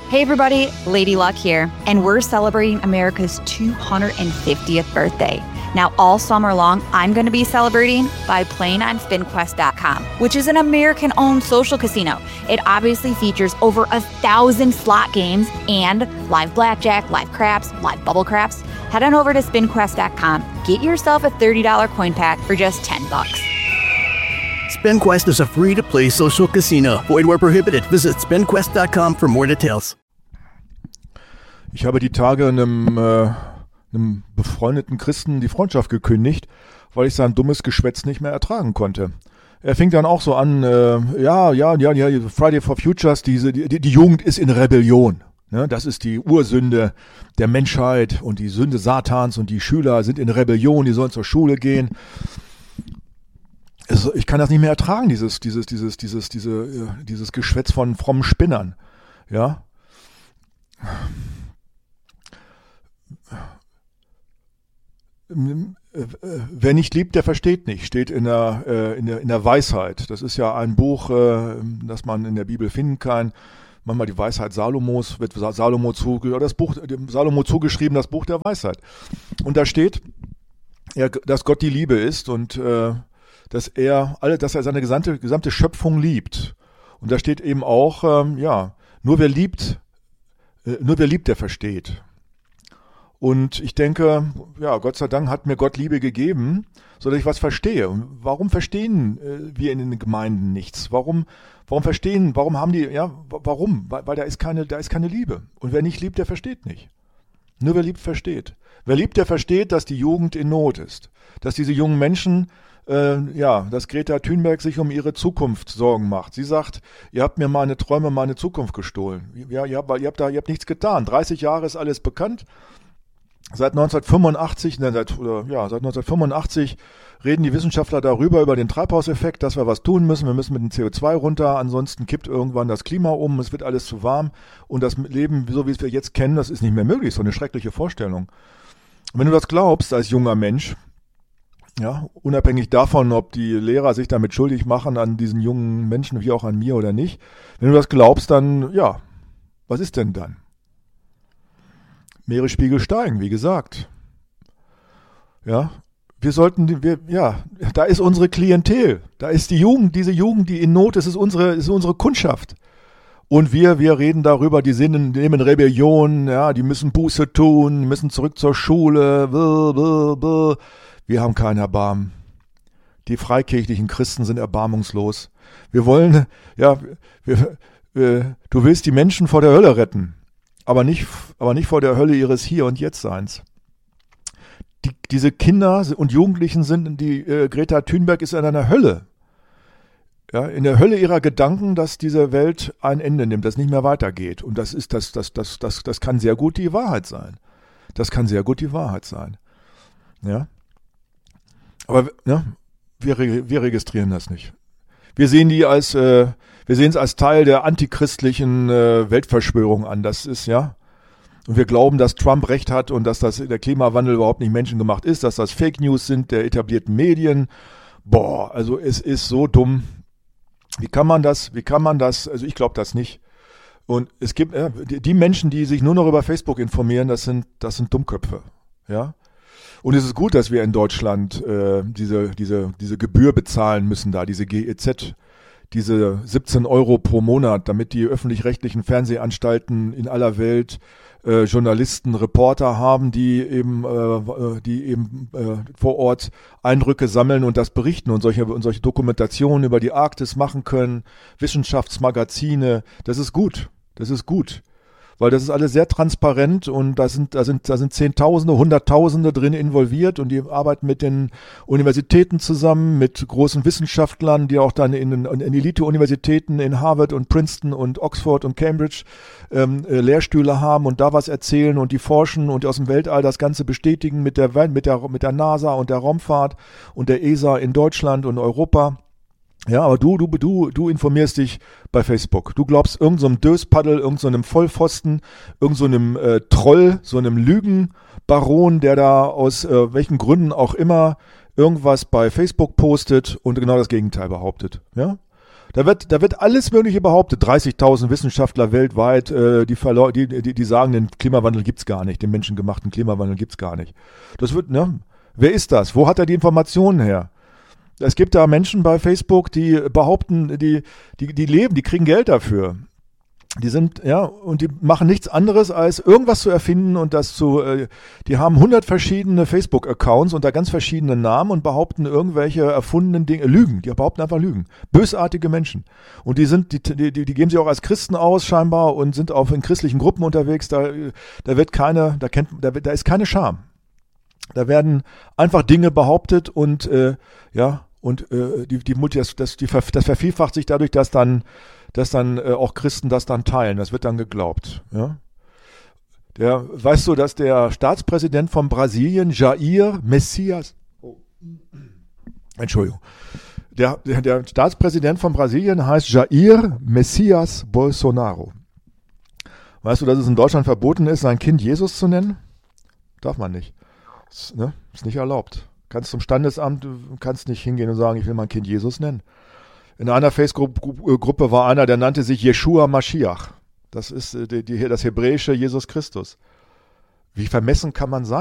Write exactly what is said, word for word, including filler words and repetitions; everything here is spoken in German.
Hey everybody, Lady Luck here, and we're celebrating America's two hundred fiftieth birthday. Now all summer long, I'm going to be celebrating by playing on spin quest dot com, which is an American-owned social casino. It obviously features over a thousand slot games and live blackjack, live craps, live bubble craps. Head on over to spin quest dot com, get yourself a thirty dollars coin pack for just ten bucks. SpinQuest is a free-to-play social casino. Void where prohibited. Visit spin quest dot com for more details. Ich habe die Tage einem, äh, einem befreundeten Christen die Freundschaft gekündigt, weil ich sein dummes Geschwätz nicht mehr ertragen konnte. Er fing dann auch so an, äh, ja, ja, ja, ja, Friday for Futures, diese, die, die Jugend ist in Rebellion. Ne? Das ist die Ursünde der Menschheit und die Sünde Satans und die Schüler sind in Rebellion, die sollen zur Schule gehen. Also ich kann das nicht mehr ertragen, dieses, dieses, dieses, dieses, diese, dieses Geschwätz von frommen Spinnern. Ja. Wer nicht liebt, der versteht nicht, steht in der, äh, in der, in der Weisheit. Das ist ja ein Buch, äh, das man in der Bibel finden kann. Manchmal die Weisheit Salomos, wird Salomo, zu, das Buch, dem Salomo zugeschrieben, das Buch der Weisheit. Und da steht, ja, dass Gott die Liebe ist und äh, dass er alle, dass er seine gesamte, gesamte Schöpfung liebt. Und da steht eben auch, ähm, ja, nur wer liebt, äh, nur wer liebt, der versteht. Und ich denke, ja, Gott sei Dank hat mir Gott Liebe gegeben, so dass ich was verstehe. Und warum verstehen äh, wir in den Gemeinden nichts? Warum, warum verstehen, warum haben die, ja, warum? Weil, weil da ist keine, da ist keine Liebe. Und wer nicht liebt, der versteht nicht. Nur wer liebt, versteht. Wer liebt, der versteht, dass die Jugend in Not ist. Dass diese jungen Menschen, äh, ja, dass Greta Thunberg sich um ihre Zukunft Sorgen macht. Sie sagt, ihr habt mir meine Träume, meine Zukunft gestohlen. Ja, ihr habt, ihr habt da, ihr habt nichts getan. dreißig Jahre ist alles bekannt. Seit neunzehnhundertfünfundachtzig, ne, seit, oder, ja, seit neunzehnhundertfünfundachtzig reden die Wissenschaftler darüber, über den Treibhauseffekt, dass wir was tun müssen. Wir müssen mit dem C O zwei runter, ansonsten kippt irgendwann das Klima um, es wird alles zu warm und das Leben, so wie es wir jetzt kennen, das ist nicht mehr möglich. So eine schreckliche Vorstellung. Und wenn du das glaubst als junger Mensch, ja, unabhängig davon, ob die Lehrer sich damit schuldig machen an diesen jungen Menschen, wie auch an mir oder nicht, wenn du das glaubst, dann, ja, was ist denn dann? Meeresspiegel steigen, wie gesagt. Ja, wir sollten, wir, ja, da ist unsere Klientel, da ist die Jugend, diese Jugend, die in Not ist, ist unsere, ist unsere Kundschaft. Und wir, wir reden darüber, die sind in, in Rebellion, ja, die müssen Buße tun, müssen zurück zur Schule, blah, blah, blah. Wir haben kein Erbarmen. Die freikirchlichen Christen sind erbarmungslos. Wir wollen, ja, wir, wir, du willst die Menschen vor der Hölle retten. Aber nicht, aber nicht vor der Hölle ihres Hier- und Jetzt-Seins. Die, diese Kinder und Jugendlichen sind, die äh, Greta Thunberg ist in einer Hölle. Ja, in der Hölle ihrer Gedanken, dass diese Welt ein Ende nimmt, dass nicht mehr weitergeht. Und das ist, das, das, das, das, das kann sehr gut die Wahrheit sein. Das kann sehr gut die Wahrheit sein. Ja. Aber ja, wir, wir registrieren das nicht. Wir sehen die als, äh, wir sehen es als Teil der antichristlichen äh, Weltverschwörung an. Das ist, ja. Und wir glauben, dass Trump recht hat und dass das, der Klimawandel überhaupt nicht menschengemacht ist, dass das Fake News sind der etablierten Medien. Boah, also es ist so dumm. Wie kann man das, wie kann man das, also ich glaube das nicht. Und es gibt, ja, die, die Menschen, die sich nur noch über Facebook informieren, das sind, das sind Dummköpfe, ja. Und es ist gut, dass wir in Deutschland äh, diese, diese, diese Gebühr bezahlen müssen da, diese G E Z, diese siebzehn Euro pro Monat, damit die öffentlich-rechtlichen Fernsehanstalten in aller Welt äh, Journalisten, Reporter haben, die eben, äh, die eben äh, vor Ort Eindrücke sammeln und das berichten und solche, und solche Dokumentationen über die Arktis machen können, Wissenschaftsmagazine. Das ist gut, das ist gut. Weil das ist alles sehr transparent und da sind, da sind, da sind Zehntausende, Hunderttausende drin involviert und die arbeiten mit den Universitäten zusammen, mit großen Wissenschaftlern, die auch dann in, in Elite-Universitäten in Harvard und Princeton und Oxford und Cambridge ähm, äh, Lehrstühle haben und da was erzählen und die forschen und aus dem Weltall das Ganze bestätigen mit der, mit der, mit der NASA und der Raumfahrt und der E S A in Deutschland und Europa. Ja, aber du, du, du, du informierst dich bei Facebook. Du glaubst irgendeinem so Döspaddel, irgendeinem so Vollpfosten, irgendeinem so äh, Troll, so einem Lügenbaron, der da aus äh, welchen Gründen auch immer irgendwas bei Facebook postet und genau das Gegenteil behauptet. Ja, Da wird, da wird alles Mögliche behauptet. dreißigtausend Wissenschaftler weltweit, äh, die, verlor- die, die, die sagen, den Klimawandel gibt's gar nicht, den menschengemachten Klimawandel gibt's gar nicht. Das wird, ne? Wer ist das? Wo hat er die Informationen her? Es gibt da Menschen bei Facebook, die behaupten, die, die, die leben, die kriegen Geld dafür. Die sind, ja, und die machen nichts anderes, als irgendwas zu erfinden und das zu, äh, die haben hundert verschiedene Facebook-Accounts unter ganz verschiedenen Namen und behaupten irgendwelche erfundenen Dinge, Lügen, die behaupten einfach Lügen. Bösartige Menschen. Und die sind, die, die, die geben sich auch als Christen aus, scheinbar, und sind auch in christlichen Gruppen unterwegs, da, da wird keine, da kennt, da, da ist keine Scham. Da werden einfach Dinge behauptet und, äh, ja, und, äh, die, die, das, das, die, das vervielfacht sich dadurch, dass dann, dass dann äh, auch Christen das dann teilen. Das wird dann geglaubt. Ja? Der, weißt du, dass der Staatspräsident von Brasilien, Jair Messias, oh. Entschuldigung, der, der, der Staatspräsident von Brasilien heißt Jair Messias Bolsonaro. Weißt du, dass es in Deutschland verboten ist, sein Kind Jesus zu nennen? Darf man nicht. Ist, ne? Ist nicht erlaubt. Kannst zum Standesamt, kannst nicht hingehen und sagen, ich will mein Kind Jesus nennen. In einer Facebook-Gruppe war einer, der nannte sich Yeshua Mashiach. Das ist die, die, das hebräische Jesus Christus. Wie vermessen kann man sein?